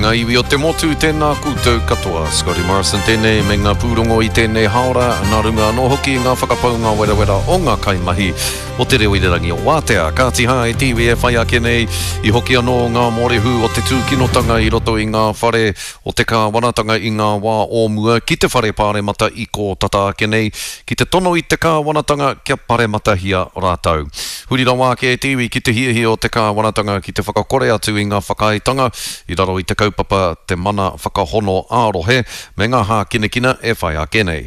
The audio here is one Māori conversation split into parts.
ngā iwi o te motu tēnā koutou katoa. Scotty Morrison tēnei me ngā pūrongo i tēnei haora, ngā runga anō hoki ngā whakapau ngā wera o ngā kaimahi o te reo i rerangi o Wātea. Ka tiha e tiwi e whai ake nei i hoki anō ngā morehu o te tūkinotanga i roto i ngā whare o te kāwanatanga i ngā wā o mua ki te whare pāre mata i ko tata ake nei ki te tono i te kāwanatanga kia pare mata hia rātau. Hurira wā ke e tiwi ki te hiahi o te kāwanatanga ki te whakakore atu i ngā whakaitanga i raro i te kaupapa te mana whakahono ārohe me ngā hā kinekina e whai ake nei.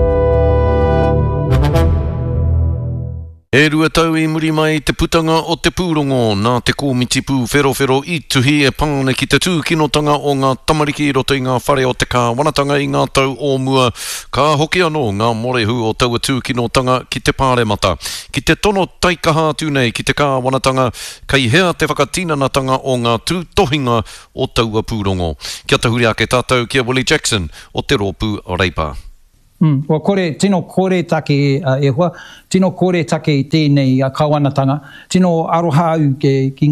E rua tau i muri mai te putanga o te pūrongo nā te kōmitipu whero i tuhi e pāne ki te tūkinotanga o ngā tamariki i roto i ngā whare o te kāwanatanga i ngā tau o mua. Ka hoki anō ngā morehu o taua tūkinotanga ki te pāremata. Ki te tono taikaha tūnei ki te kāwanatanga kei hea te whakatinanatanga o ngā tūtohinga o taua pūrongo. Kia tahuri ake tātou kia Willie Jackson o te rōpū reipa. Wa kore, tino kore take e hoa, tino kore take i tēnei kāwanatanga, tino aroha au ki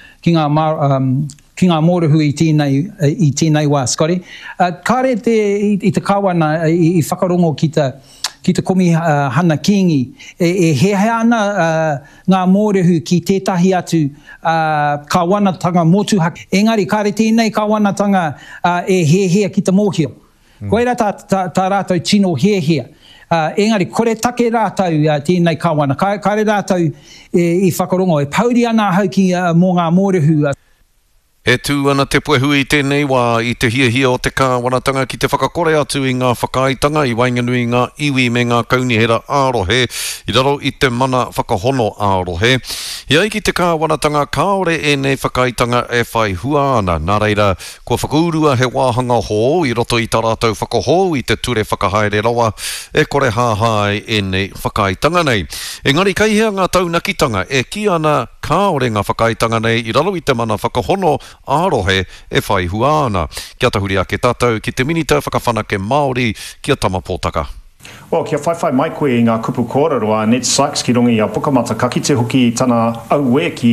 ngā mōrehu i tēnei wā, Scotty. Kāre i te kāwana i whakarongo ki te komi hana kingi, e he ana ngā mōrehu ki tētahi atu kāwanatanga motu haki. Engari, kāre tēnei kāwanatanga e hea ki te mōhio. Koe rā tā rātou tino hea. Engari, kore take rātou tēnei kāwana. Kāre rātou i whakarongo, e pauri ana hau ki mō ngā mōrehu. E tū ana te puehu i tēnei wā i te hiahia o te kāwanatanga ki te whakakore atu i ngā whakaitanga i wainganui ngā iwi me ngā kaunihera ārohe i raro i te mana whakahono ārohe. Iai ki te kāwanatanga kāore e nei whakaitanga e whai hua ana. Nā reira, kua whakaurua he wāhanga hō i roto i tā rātou whakaho i te ture whakahaere rawa e kore hāhai e nei whakaitanga nei. Engari, kei hea ngā taunakitanga e ki ana kāore ngā whakaitanga nei i raro i te mana whakahono ārohe e whai hua ana. Kia tahuri ake tātou ki te minita whakawhanake Māori kia tamapōtaka. Well, kia whai mai koe i ngā kupu kōrero Ned Sykes ki rungi a Pukamata ka kite hoki i tana auwe ki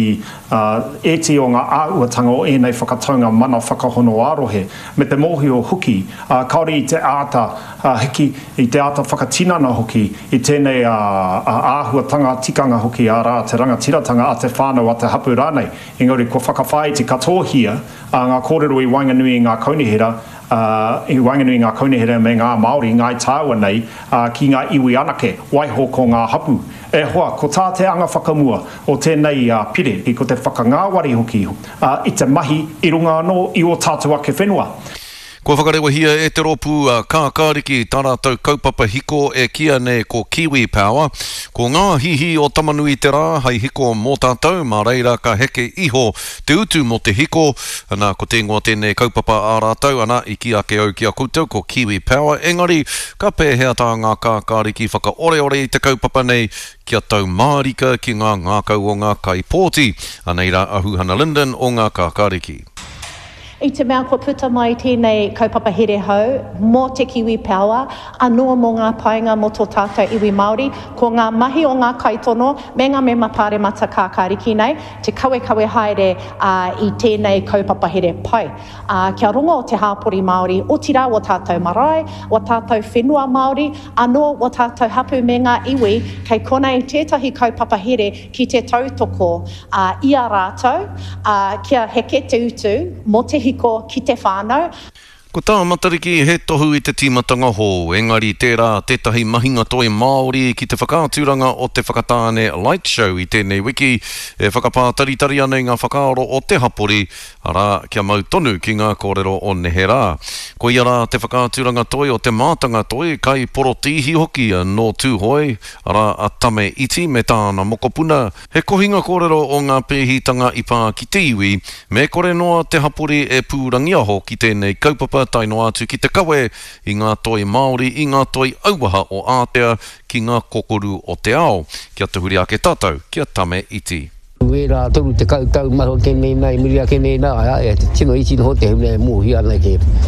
eti o ngā āuatanga o enei whakataunga mana whakahono ārohe me te mohi o hoki kaore i te āta hiki i te āta whakatinana hoki i tēnei āhuatanga tikanga hoki ā rā te rangatiratanga a te whānau a te hapu rānei. Engari, kua whakawhai te katohia ngā kōrero i wainganui ngā kaunihera i wainganui ngā kaunihera me ngā Māori, ngā tāua nei, ki ngā iwi anake, waiho ko ngā hapu. E hoa, ko tā te anga whakamua o tēnei pire, i ko te whakangāwari hoki i te mahi i runga anō i o tātou ake whenua. Kua whakarewa hia e te rōpū kākāriki tā rātou kaupapa hiko e kia nei ko Kiwi Power. Ko ngā hihi o tamanui te rā hei hiko mō tātou, mā reira ka heke iho te utu mo te hiko. Ana ko tēngoa tēnei kaupapa ā rātou, ana i ki ake au ki a koutou ko Kiwi Power. Engari, ka pēhea tā ngā kākāriki whakaore i te kaupapa nei kia tau mārika ki ngā ngākau o ngā kaipōti. Aneira Ahuhana Linden o ngā kākāriki. I te mea kua puta mai tēnei kaupapa here hau, mō te Kiwi Power, anua mō ngā painga mō tō tātou iwi Māori, ko ngā mahi o ngā kaitono, me ngā me mapare mata kākāriki nei, te kawe haere i tēnei kaupapa here pai. Kia runga o te hāpori Māori, o tira o tātou marae, o tātou whenua Māori, anō o tātou hapu me ngā iwi, kei konei tētahi kaupapa here ki te tautoko ia rātou, kia heke te utu, mō te hiko ki te whānau. Ko tā matariki he tohu i te tīmatanga hō, engari tērā tētahi mahinga toi Māori ki te whakāturanga o te whakatāne Light Show i tēnei wiki e whakapātaritari ana i ngā whakaaro o te hapori ara kia mau tonu ki ngā kōrero o Neherā. Ko ia rā te whakāturanga toi o te mātanga toi kai porotihi hoki no tūhoi ara a tame iti me tāna mokopuna. He kohinga kōrero o ngā pēhitanga i pā ki te iwi me kore noa te hapori e pūrangi aho ki tēnei kaupapa taino atu ki te kawe i ngā toi Māori, i ngā toi auaha o Ātea ki ngā kokoru o te ao. Kia te huri ake tātou, kia tame iti. Wera toru te kautau maho kenei nai, miria kenei nā, e tino iti no te hune e mūhi ana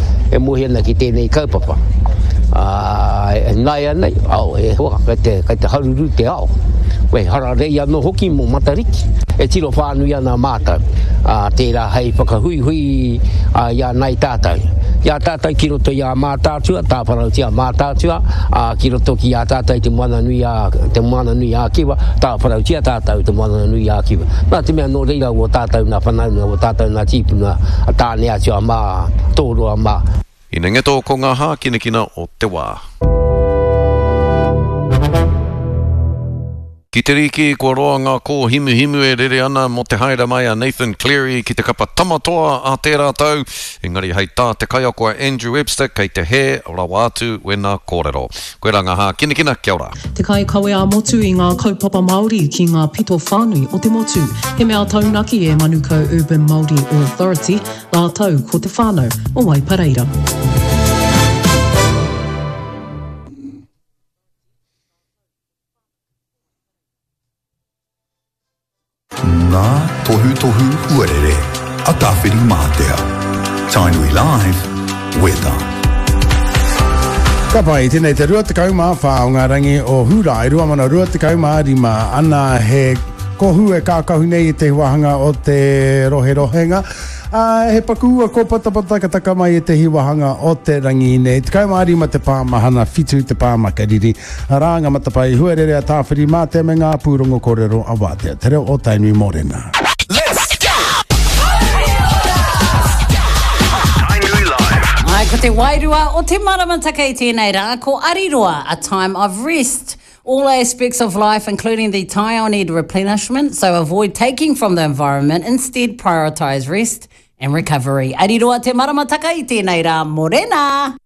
ki tēnei kaupapa. Nai anei, au e hoa, kai te haruru te ao. Wei, hara rei anō hoki mō matariki. E tiro whānui ana mātau. Tērā hei whakahui ia nei tātou. Ia tātou ki roto ia mātātua, tāparau tia mātātua, ki roto ki ia tātou te moana nui a kiwa, tāparau tia tātou te moana nui a kiwa. Nā te mea no reira o tātou na whanauna, o tātou na tīpuna, a tānea tia mā, tōroa mā. Ina ngeto ko ngā hā kinakina o te wā. Ki te riki, kua roa ngā kō himu e rere ana mo te haere mai a Nathan Cleary ki te kapa tamatoa a tērā tau. Engari hei tā te kai ako a Andrew Webster kei te he rawa atu wena kōrero. Koe rā ngā hā kinakina, kia ora. Te kai kawe a motu i ngā kaupapa Māori ki ngā pito whānui o te motu. He mea taunaki e Manukau Urban Māori Authority, la tau ko te whānau o Waipareira. Ngā tohu huarere, a tāwhiri mātea. Tainui Live, weather. Ka pai, tēnei te rua te kaumā whā o ngā rangi o hura, e rua mana rua te kaumā rima, ana he kohu e kākahu nei i te wahanga o te rohe-rohenga. He pakua ko patapata ka taka mai e te hiwahanga o te rangi nei. Te kaumāri ma te pāmahana, whitu te pāmakariri. Rānga matapai huerere a tāwhiri mā te me ngā pūrongo kōrero a wātea. Te reo o Tainui Mōrena. Let's go! Tainui Live. Ai, ko te wairua o te maramataka i tēnei rā, ko Ariroa, a time of rest. All aspects of life, including the taiao need replenishment, so avoid taking from the environment, instead prioritise rest and recovery. Ariroa te maramataka i tēnei rā, Morena!